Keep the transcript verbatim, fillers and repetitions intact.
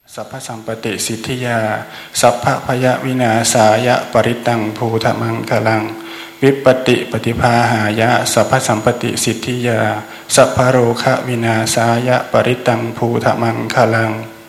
สัพพสัมปติสิทธิยาสัพพพยวินาศายะปริตังภูตมังคลังวิปติปฏิภาหายะสัพพสัมปติสิทธิยาสัพพโรคะวินาศายะปริตังภูตมังคลัง